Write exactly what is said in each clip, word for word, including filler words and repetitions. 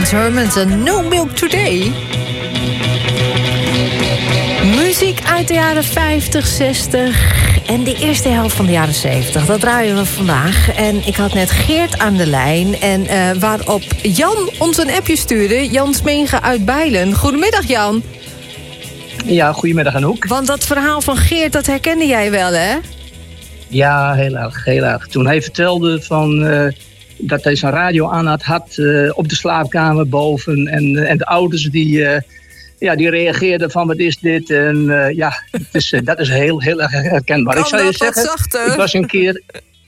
Hermans Hermans en No Milk Today. Muziek uit de jaren vijftig, zestig en de eerste helft van de jaren zeventig. Dat draaien we vandaag. En ik had net Geert aan de lijn. En uh, waarop Jan ons een appje stuurde. Jan Smeengen uit Bijlen. Goedemiddag, Jan. Ja, goedemiddag Anouk. Want dat verhaal van Geert, dat herkende jij wel, hè? Ja, heel erg, heel erg. Toen hij vertelde van, uh, dat hij zijn radio aan had, had uh, op de slaapkamer boven. En, en de ouders die, uh, ja, die reageerden van wat is dit? En uh, ja, dus, uh, dat is heel, heel erg herkenbaar. Kan ik zou je zeggen, zachter? ik was een keer...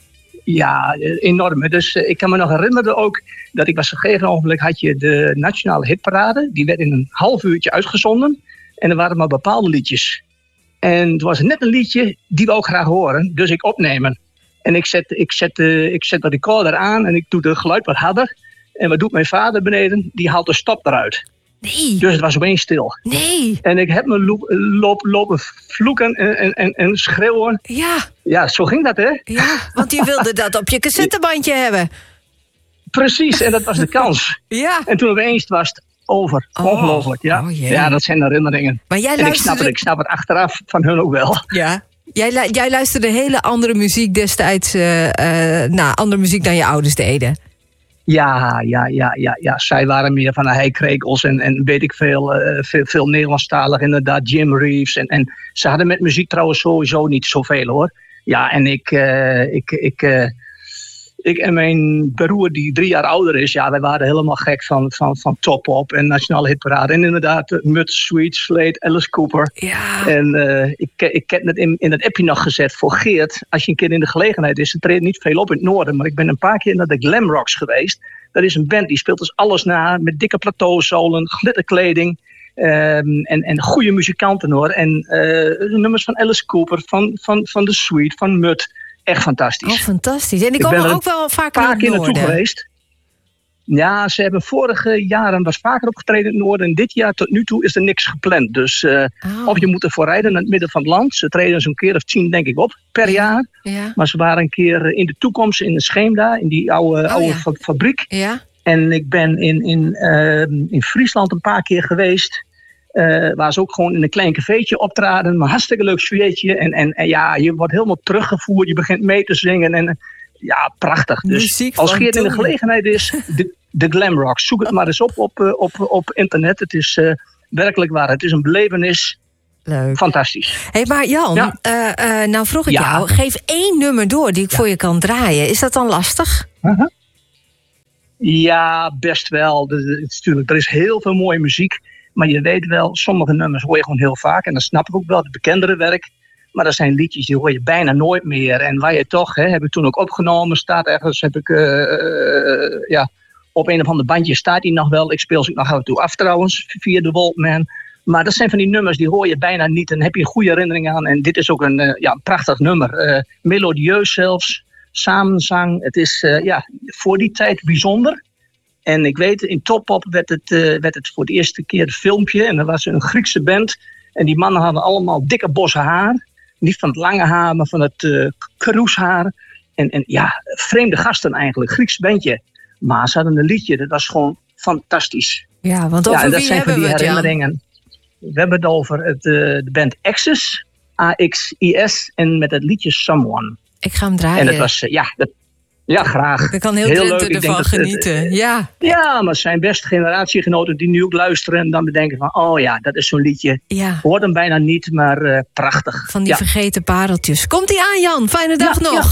Ja, enorm. Dus uh, ik kan me nog herinneren ook dat ik was op een gegeven ogenblik had je de Nationale Hitparade. Die werd in een half uurtje uitgezonden. En er waren maar bepaalde liedjes. En het was net een liedje die we ook graag horen. Dus ik opnemen. En ik zet, ik zet, uh, ik zet de recorder aan en ik doe het geluid wat harder. En wat doet mijn vader beneden? Die haalt de stop eruit. Nee. Dus het was opeens stil. Nee. En ik heb me loop, loop, lopen vloeken en, en, en schreeuwen. Ja. Ja, zo ging dat, hè? Ja, want je wilde dat op je cassettebandje hebben. Precies, en dat was de kans. Ja. En toen opeens was het over. Oh. Ongelooflijk, ja. Oh, ja, dat zijn herinneringen. Maar jij en ik luisterde... snap, het, ik snap het achteraf van hun ook wel. Ja. Jij, lu- jij luisterde hele andere muziek destijds, uh, uh, nou, andere muziek dan je ouders deden. Ja, ja, ja, ja, ja. Zij waren meer van de heikrekels en, en weet ik veel, uh, veel, veel Nederlandstalig inderdaad, Jim Reeves. En, en ze hadden met muziek trouwens sowieso niet zoveel hoor. Ja, en ik, uh, ik, ik, uh, ik en mijn broer die drie jaar ouder is, ja, wij waren helemaal gek van, van, van Top Op en Nationale Hitparade. En inderdaad, uh, Mud, Sweet, Slade, Alice Cooper. Ja. En uh, ik, ik heb het in, in het appje nog gezet voor Geert. Als je een keer in de gelegenheid is, ze treden niet veel op in het noorden. Maar ik ben een paar keer naar de Glam Rocks geweest. Dat is een band die speelt dus alles na. Met dikke plateauzolen, glitterkleding. Um, en, en goede muzikanten hoor. En uh, nummers van Alice Cooper, van, van, van The Sweet, van Mud. Echt fantastisch. Oh, fantastisch. En die ik komen ben er ook wel vaker een paar in keer het naartoe noorden. geweest. Ja, ze hebben vorige jaren was vaker opgetreden in het noorden. En dit jaar tot nu toe is er niks gepland. Dus uh, Oh. of je moet ervoor rijden naar het midden van het land. Ze treden zo'n keer of tien denk ik op per jaar. Ja. Maar ze waren een keer in de toekomst in de Scheemda. In die oude, Oh, oude ja. fa- fabriek. Ja. En ik ben in, in, uh, in Friesland een paar keer geweest. Uh, waar ze ook gewoon in een klein cafeetje optraden. Maar hartstikke leuk sfeertje. En, en, en ja, je wordt helemaal teruggevoerd. Je begint mee te zingen. En ja, prachtig. Dus Muziek als van Geert in de toen. gelegenheid is, de, de Glam Rocks. Zoek het maar eens op op, uh, op, op internet. Het is uh, werkelijk waar. Het is een belevenis. Leuk. Fantastisch. Hé, hey, maar Jan, Ja. uh, uh, nou vroeg ik Ja. jou, geef één nummer door die ik Ja. voor je kan draaien. Is dat dan lastig? Uh-huh. Ja, best wel. De, de, het is natuurlijk, er is heel veel mooie muziek. Maar je weet wel, sommige nummers hoor je gewoon heel vaak. En dat snap ik ook wel, het bekendere werk. Maar er zijn liedjes die hoor je bijna nooit meer. En waar je toch, hè, heb ik toen ook opgenomen, staat ergens, heb ik, uh, uh, ja, op een of ander bandje staat die nog wel. Ik speel ze nog af en toe af trouwens, via de Walkman. Maar dat zijn van die nummers, die hoor je bijna niet. En daar heb je een goede herinnering aan. En dit is ook een, uh, ja, een prachtig nummer. Uh, melodieus zelfs, samenzang. Het is uh, ja, voor die tijd bijzonder. En ik weet, in Top Op werd het, uh, werd het voor de eerste keer een filmpje. En er was een Griekse band. En die mannen hadden allemaal dikke bossen haar. Niet van het lange haar, maar van het uh, kroeshaar. En, en ja, vreemde gasten eigenlijk. Grieks bandje. Maar ze hadden een liedje, dat was gewoon fantastisch. Ja, want over ja, en dat wie zijn van hebben die we het, Jan? herinneringen. We hebben het over het, uh, de band Axis. A X I S. En met het liedje Someone. Ik ga hem draaien. En dat was, uh, ja... Dat, Ja, graag. Ik kan heel, heel Drenthe leuk. Ik ervan denk dat, genieten. uh, ja. ja, maar het zijn best generatiegenoten die nu ook luisteren en dan bedenken van, oh ja, dat is zo'n liedje. ja, Hoort hem bijna niet, maar uh, prachtig. van die ja. vergeten pareltjes. Komt-ie aan, Jan. Fijne dag Ja, nog.